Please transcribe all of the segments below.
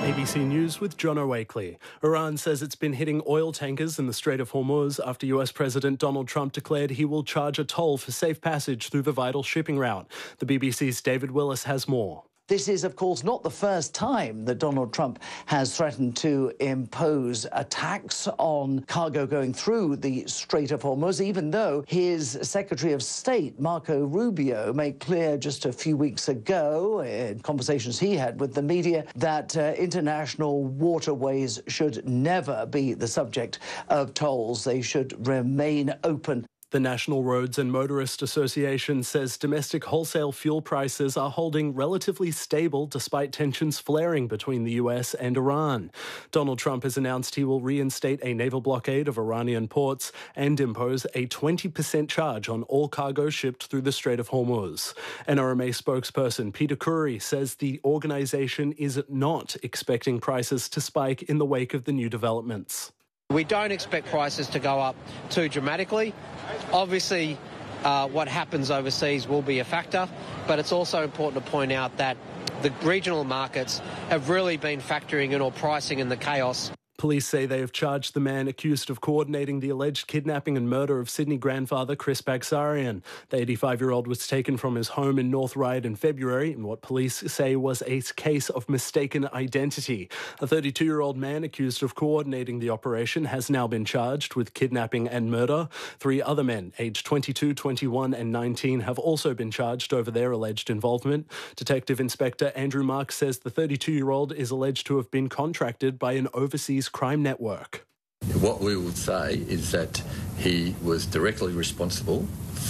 ABC News with John O'Wakely. Iran says it's been hitting oil tankers in the Strait of Hormuz after US President Donald Trump declared he will charge a toll for safe passage through the vital shipping route. The BBC's David Willis has more. This is, of course, not the first time that Donald Trump has threatened to impose a tax on cargo going through the Strait of Hormuz, even though his Secretary of State, Marco Rubio, made clear just a few weeks ago in conversations he had with the media that international waterways should never be the subject of tolls. They should remain open. The National Roads and Motorist Association says domestic wholesale fuel prices are holding relatively stable despite tensions flaring between the US and Iran. Donald Trump has announced he will reinstate a naval blockade of Iranian ports and impose a 20% charge on all cargo shipped through the Strait of Hormuz. NRMA spokesperson Peter Khoury says the organisation is not expecting prices to spike in the wake of the new developments. We don't expect prices to go up too dramatically. Obviously, what happens overseas will be a factor, but it's also important to point out that the regional markets have really been factoring in or pricing in the chaos. Police say they have charged the man accused of coordinating the alleged kidnapping and murder of Sydney grandfather Chris Bagzarian. The 85-year-old was taken from his home in North Ryde in February in what police say was a case of mistaken identity. A 32-year-old man accused of coordinating the operation has now been charged with kidnapping and murder. 3 other men, aged 22, 21 and 19, have also been charged over their alleged involvement. Detective Inspector Andrew Marks says the 32-year-old is alleged to have been contracted by an overseas crime network. What we would say is that he was directly responsible.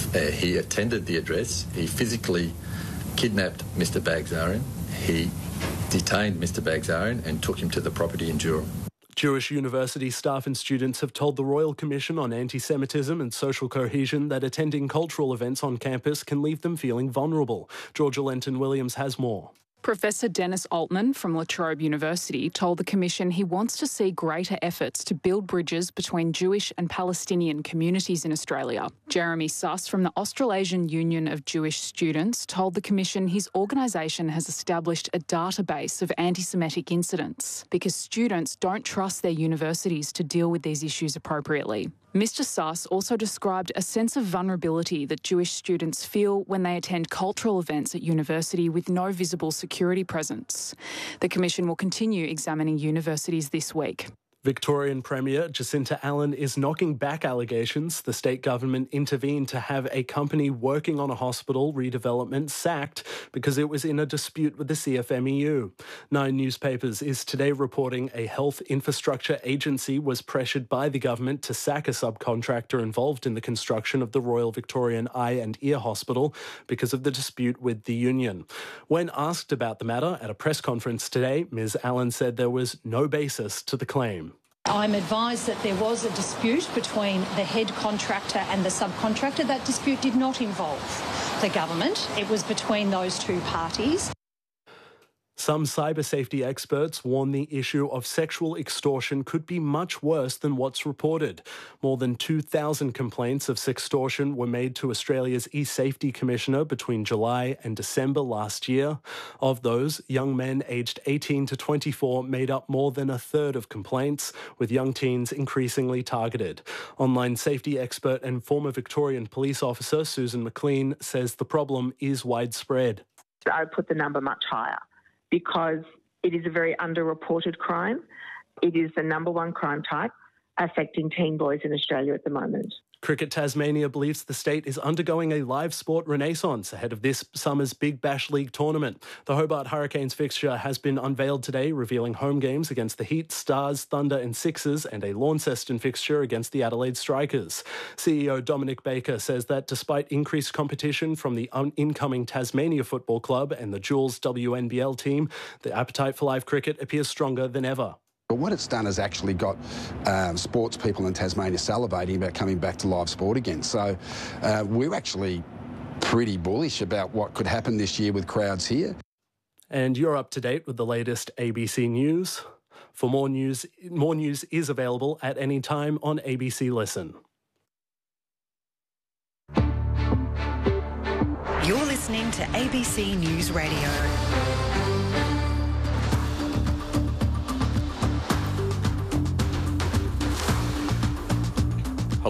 He attended the address. He physically kidnapped Mr. Bagzarian. He detained Mr. Bagzarian and took him to the property in Durham. Jewish university staff and students have told the Royal Commission on Anti-Semitism and Social Cohesion that attending cultural events on campus can leave them feeling vulnerable. Georgia Lenton-Williams has more. Professor Dennis Altman from La Trobe University told the Commission he wants to see greater efforts to build bridges between Jewish and Palestinian communities in Australia. Jeremy Suss from the Australasian Union of Jewish Students told the Commission his organisation has established a database of anti-Semitic incidents because students don't trust their universities to deal with these issues appropriately. Mr. Suss also described a sense of vulnerability that Jewish students feel when they attend cultural events at university with no visible security presence. The Commission will continue examining universities this week. Victorian Premier Jacinta Allen is knocking back allegations the state government intervened to have a company working on a hospital redevelopment sacked because it was in a dispute with the CFMEU. Nine Newspapers is today reporting a health infrastructure agency was pressured by the government to sack a subcontractor involved in the construction of the Royal Victorian Eye and Ear Hospital because of the dispute with the union. When asked about the matter at a press conference today, Ms. Allen said there was no basis to the claim. I'm advised that there was a dispute between the head contractor and the subcontractor. That dispute did not involve the government. It was between those two parties. Some cyber safety experts warn the issue of sexual extortion could be much worse than what's reported. More than 2,000 complaints of sextortion were made to Australia's eSafety Commissioner between July and December last year. Of those, young men aged 18 to 24 made up more than a third of complaints, with young teens increasingly targeted. Online safety expert and former Victorian police officer Susan McLean says the problem is widespread. I would put the number much higher, because it is a very underreported crime. It is the number one crime type affecting teen boys in Australia at the moment. Cricket Tasmania believes the state is undergoing a live sport renaissance ahead of this summer's Big Bash League tournament. The Hobart Hurricanes fixture has been unveiled today, revealing home games against the Heat, Stars, Thunder and Sixers and a Launceston fixture against the Adelaide Strikers. CEO Dominic Baker says that despite increased competition from the incoming Tasmania Football Club and the Jules WNBL team, the appetite for live cricket appears stronger than ever. But what it's done is actually got sports people in Tasmania salivating about coming back to live sport again. So we're actually pretty bullish about what could happen this year with crowds here. And you're up to date with the latest ABC News. For more news is available at any time on ABC Listen. You're listening to ABC News Radio.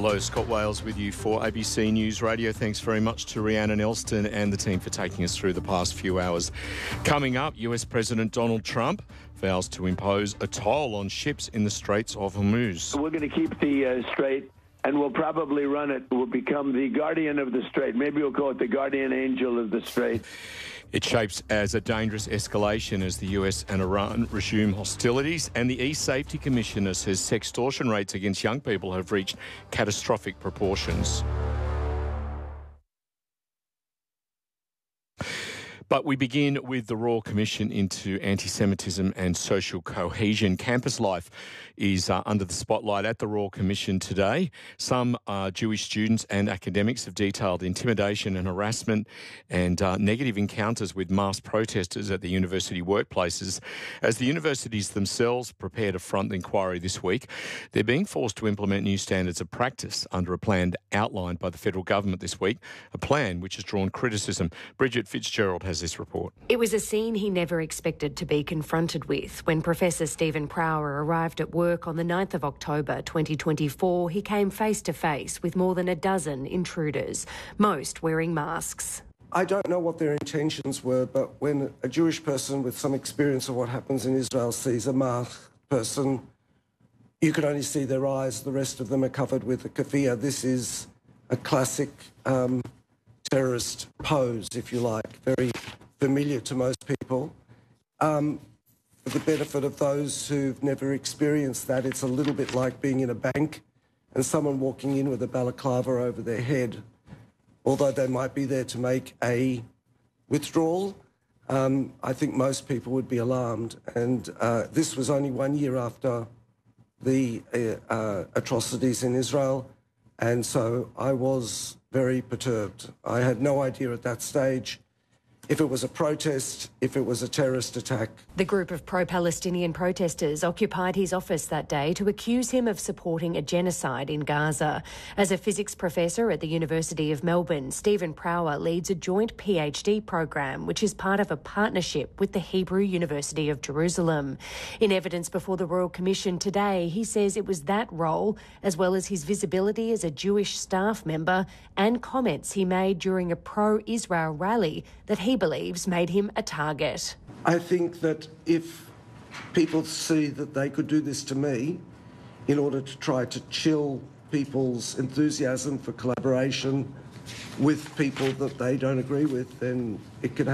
Hello, Scott Wales with you for ABC News Radio. Thanks very much to Rhiannon Elston and the team for taking us through the past few hours. Coming up, US President Donald Trump vows to impose a toll on ships in the Straits of Hormuz. We're going to keep the strait, and we'll probably run it. We'll become the guardian of the strait. Maybe we'll call it the guardian angel of the strait. It shapes as a dangerous escalation as the US and Iran resume hostilities, and the E-Safety Commissioner says sextortion rates against young people have reached catastrophic proportions. But we begin with the Royal Commission into Anti-Semitism and Social Cohesion. Campus life is under the spotlight at the Royal Commission today. Some Jewish students and academics have detailed intimidation and harassment and negative encounters with masked protesters at the university workplaces. As the universities themselves prepare to front the inquiry this week, they're being forced to implement new standards of practice under a plan outlined by the federal government this week, a plan which has drawn criticism. Bridget Fitzgerald has this report. It was a scene he never expected to be confronted with. When Professor Stephen Prower arrived at work on the 9th of October 2024, he came face to face with more than a dozen intruders, most wearing masks. I don't know what their intentions were, but when a Jewish person with some experience of what happens in Israel sees a masked person, you can only see their eyes. The rest of them are covered with a keffiyeh. This is a classic terrorist pose, if you like, very familiar to most people. For the benefit of those who've never experienced that, it's a little bit like being in a bank and someone walking in with a balaclava over their head. Although they might be there to make a withdrawal, I think most people would be alarmed. And this was only 1 year after the atrocities in Israel, and so I was very perturbed. I had no idea at that stage if it was a protest, if it was a terrorist attack. The group of pro-Palestinian protesters occupied his office that day to accuse him of supporting a genocide in Gaza. As a physics professor at the University of Melbourne, Stephen Prower leads a joint PhD program, which is part of a partnership with the Hebrew University of Jerusalem. In evidence before the Royal Commission today, he says it was that role, as well as his visibility as a Jewish staff member and comments he made during a pro-Israel rally, that he believes made him a target. I think that if people see that they could do this to me in order to try to chill people's enthusiasm for collaboration with people that they don't agree with, then it could